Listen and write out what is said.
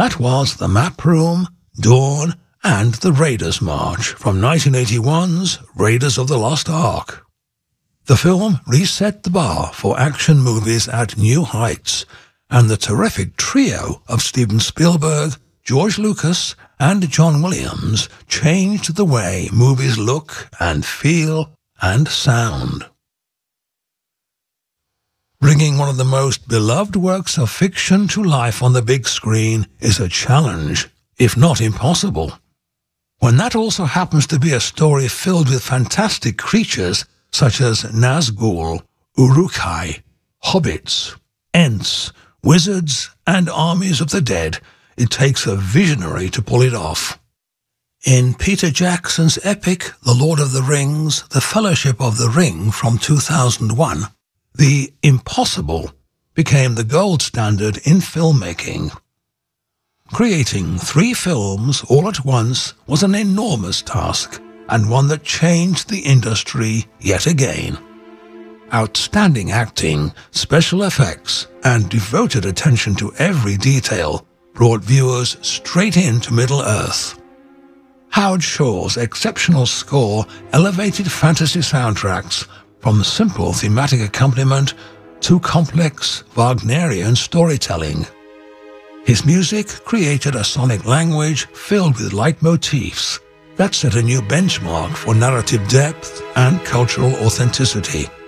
That was The Map Room, Dawn, and The Raiders March from 1981's Raiders of the Lost Ark. The film reset the bar for action movies at new heights, and the terrific trio of Steven Spielberg, George Lucas, and John Williams changed the way movies look and feel and sound. Bringing one of the most beloved works of fiction to life on the big screen is a challenge, if not impossible. When that also happens to be a story filled with fantastic creatures such as Nazgul, Uruk-hai, hobbits, ents, wizards, and armies of the dead, it takes a visionary to pull it off. In Peter Jackson's epic The Lord of the Rings, The Fellowship of the Ring from 2001, the impossible became the gold standard in filmmaking. Creating 3 films all at once was an enormous task, and one that changed the industry yet again. Outstanding acting, special effects, and devoted attention to every detail brought viewers straight into Middle-earth. Howard Shore's exceptional score elevated fantasy soundtracks from simple thematic accompaniment to complex Wagnerian storytelling. His music created a sonic language filled with leitmotifs that set a new benchmark for narrative depth and cultural authenticity.